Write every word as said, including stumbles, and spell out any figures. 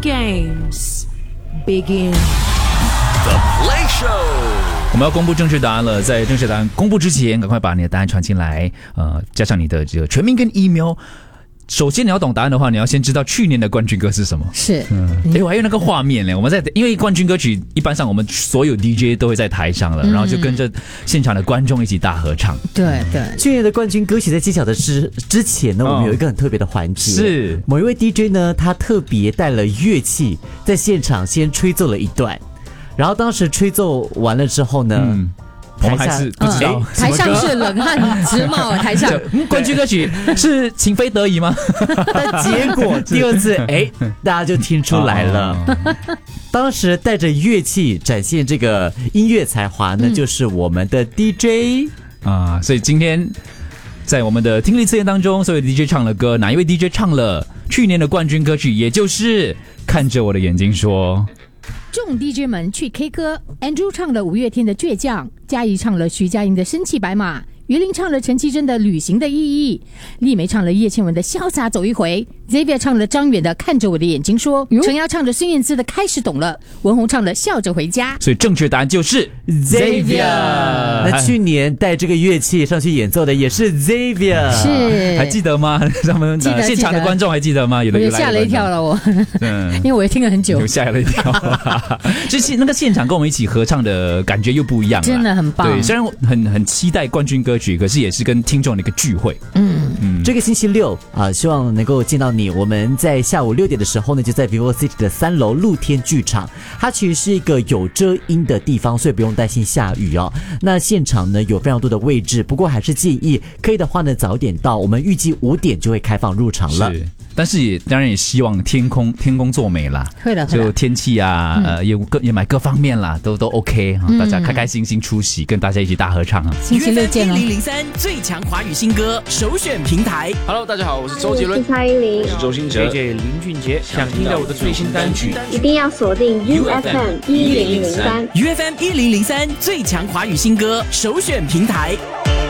games begin. The Play Show。 我们要公布正确答案了，在正确答案公布之前，赶快把你的答案传进来，呃，加上你的这个全名跟 email。首先你要懂答案的话，你要先知道去年的冠军歌是什么。 是， 嗯，哎，我还有那个画面嘞。我们在因为冠军歌曲一般上我们所有 D J 都会在台上了，嗯、然后就跟着现场的观众一起大合唱。 对对， 去年的冠军歌曲在揭晓的之之前呢，我们有一个很特别的环节， 是某一位 D J 呢，他特别带了乐器，在现场先吹奏了一段，然后当时吹奏完了之后呢。嗯我们还是不知道、 嗯，台上是冷汗直冒，台上冠军歌曲是情非得已吗？ 但结果第二次，哎，大家就听出来了。当时带着乐器展现这个音乐才华呢，嗯、就是我们的 D J 啊。所以今天在我们的听力测验当中，所有 D J 唱了歌，哪一位 D J 唱了去年的冠军歌曲，也就是看着我的眼睛说。 众 D J 们去 K 歌 ，Andrew 唱了五月天的倔强，嘉怡唱了徐佳莹的生气白马，于林唱了陈绮贞的旅行的意义，丽梅唱了叶倩文的潇洒走一回 ，Xavier 唱了张远的看着我的眼睛说，陈瑶唱了孙燕姿的开始懂了，文宏唱了笑着回家。 所以正确答案就是 Xavier。 那去年带这个乐器上去演奏的也是 Xavier， 是还记得吗？他们的现场的观众还记得吗？有的我吓了一跳了我，嗯，因为我也听了很久， 有吓了一跳。就是那个现场跟我们一起合唱的感觉又不一样了， 真的很棒。 对，虽然很很期待冠军歌曲，可是也是跟听众的一个聚会。 嗯嗯，这个星期六啊，希望能够见到你。我们在下午六点的时候呢，就在 Vivo City 的三楼露天剧场，它其实是一个有遮阴的地方，所以不用担心下雨哦。那现场呢有非常多的位置，不过还是建议可以的话呢早点到，我们预计五点就会开放入场了。 是，但是也当然也希望天空天公作美啦， 会的， 就天气啊，嗯、呃也各也买各方面啦，都都 OK 哈、嗯，大家开开心心出席，跟大家一起大合唱啊。 星期六见哦。 一零零三最强华语新歌首选平台。 Hello， 大家好，我是周杰伦， 我是蔡依林， 我是周兴哲 ，J J 林俊杰。 想听到我的最新单曲， 一定要锁定 U F M 一零零三 ，U F M 一零零三最强华语新歌首选平台。